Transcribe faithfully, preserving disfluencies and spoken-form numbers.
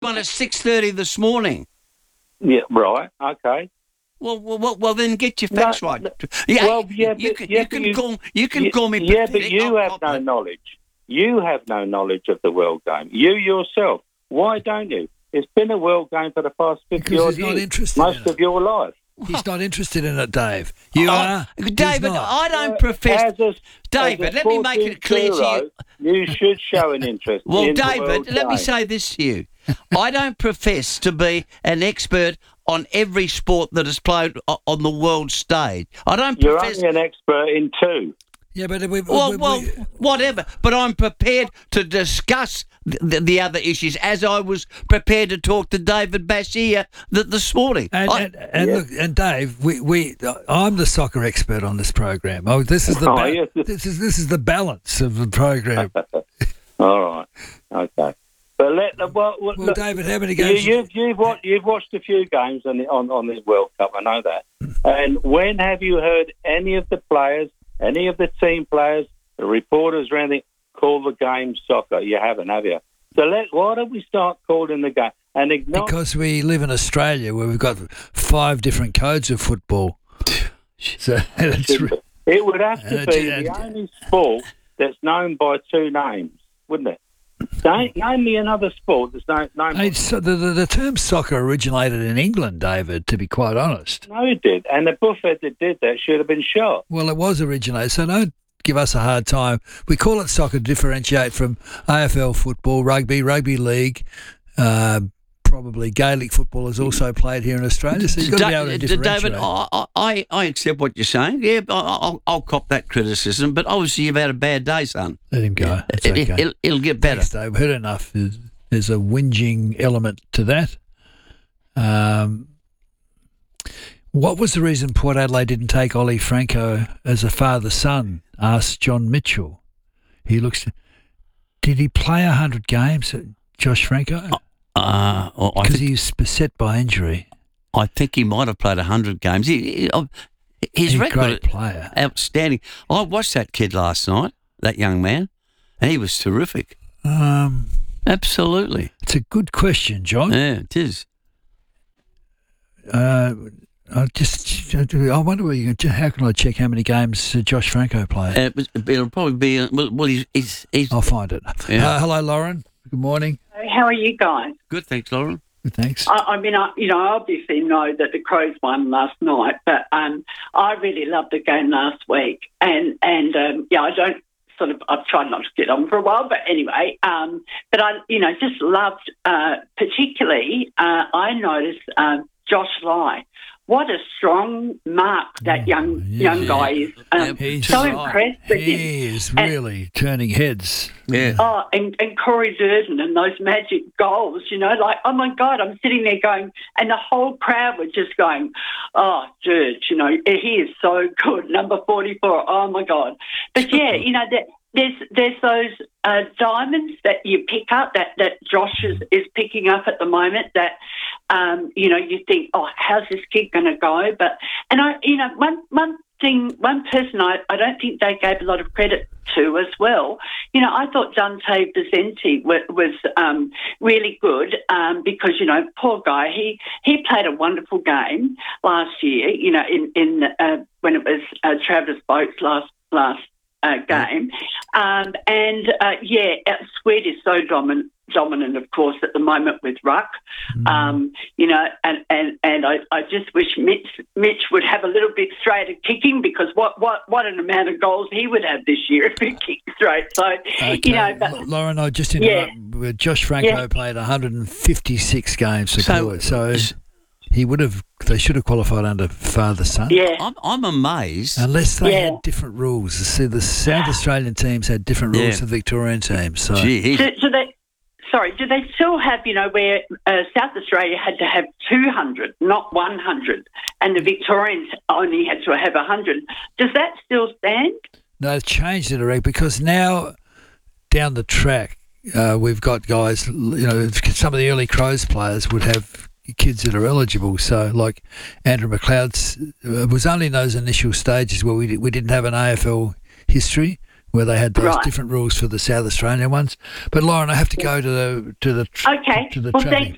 one at six thirty this morning. Yeah, right. Okay. Well, well, well, well then get your facts No, right. no, Yeah, well, yeah, you but- can, yeah, you but can you- call you can You- call me. Yeah, but pathetic. you I'll have cop no it. knowledge. You have no knowledge of the world game. You yourself. Why don't you? It's been a world game for the past fifty Because odd he's not years. interested Most in it. of your life. He's not interested in it, Dave. You Oh, are. He's David, not. I don't Uh, profess. as a- David, as a let me make it clear to sporting you. guru, You should show an interest. Well, in the David, world let me game. say this to you. I don't profess to be an expert on every sport that is played o- on the world stage. I don't You're profess. only an expert in two. Yeah, but we, Well, we, well, we, whatever. But I'm prepared to discuss the, the other issues, as I was prepared to talk to David Bashir th- this morning. and, I- and, and look, and Dave, we, we, I'm the soccer expert on this program. Oh, this is the Oh, ba- yes. this is this is the balance of the program. All right. Okay. But let the well, well, Well, look, David, how many you, games? you've you've watched you've watched a few games on the, on on this World Cup. I know that. And when have you heard any of the players, any of the team players, the reporters, or anything call the game soccer? You haven't, have you? So let why don't we start calling the game and ignore? Because we live in Australia, where we've got five different codes of football. So it's re- It would have to Uh, be gee, the uh, only sport that's known by two names, wouldn't it? Name, name me another sport that's known. known by Hey, so the, the the term soccer originated in England, David. To be quite honest, No, it did. And the buffet that did that should have been shot. well, it was originated. So don't give us a hard time. We call it soccer to differentiate from A F L football, rugby, rugby league. Uh, probably Gaelic football is also played here in Australia. So you've got to be able to Da- differentiate. David, I, I, I accept what you're saying. Yeah, I- I'll, I'll cop that criticism. But obviously, you've had a bad day, son. Let him go. It's It, okay. will it'll get better. Thanks, Dave. Heard enough. There's, there's a whinging element to that. Um, what was the reason Port Adelaide didn't take Ollie Franco as a father-son? Asked John Mitchell. He looks. Did he play a hundred games, Josh Franco? Uh, I, Because think, he's beset by injury. I think he might have played one hundred games. He, he, uh, his He's a record, great player. outstanding. I watched that kid last night, that young man, and he was terrific. Um, Absolutely. it's a good question, John. Yeah, it is. Uh, I just, I wonder where you can, how can I check how many games uh, Josh Franco played? Uh, it was- it'll probably be, uh, well, well he's, he's, he's I'll find it. Yeah. Uh, hello, Lauren. Good morning. How are you guys? good, thanks, Lauren. Good, thanks. I, I mean, I, you know, I obviously know that the Crows won last night, but um, I really loved the game last week, and and um, yeah, I don't sort of I've tried not to get on for a while, but anyway, um, but I, you know, just loved uh, particularly. Uh, I noticed uh, Josh Lai. What a strong mark that young yeah. young guy is. Um, He's so right. impressed with him. He is And- really turning heads. Yeah. Oh, and, and Corey Durden and those magic goals, you know, like, oh, my God, I'm sitting there going, and the whole crowd were just going, oh, George, you know, he is so good, number forty-four, oh, my God. But, yeah, you know, that there's there's those uh, diamonds that you pick up, that, that Josh is, is picking up at the moment that, um, you know, you think, oh, how's this kid going to go? But, and, I, you know, one, one thing, one person I, I don't think they gave a lot of credit to as well. You know, I thought Dante Vicente was, was um, really good um, because, you know, poor guy, he, he played a wonderful game last year, you know, in, in uh, when it was uh, Travis Boak's last last uh, game. Um, and, uh, yeah, Squid is so dominant. dominant, of course, at the moment with Ruck. Mm. Um, you know, and, and, and I, I just wish Mitch Mitch would have a little bit straighter kicking, because what, what, what an amount of goals he would have this year if he kicked straight. So, Okay. you know, but, L- Lauren, I just interrupt. Yeah. Josh Franco yeah. played one hundred fifty-six games for So- Court, so he would have. They should have qualified under father-son. yeah. I'm, I'm amazed. Unless they Yeah. had different rules. See, the South Australian teams had different rules Yeah. to the Victorian teams. So. Gee, he's- Do, do they, sorry, do they still have, you know, where uh, South Australia had to have two hundred, not one hundred, and the Victorians only had to have one hundred? Does that still stand? No, they've changed it already, because now down the track uh, we've got guys, you know, some of the early Crows players would have kids that are eligible. So like Andrew McLeod's, it was only in those initial stages where we, we didn't have an A F L history, where they had those Right. different rules for the South Australian ones. But Lauren, I have to go to the to the tr- Okay. to the Well, training. thanks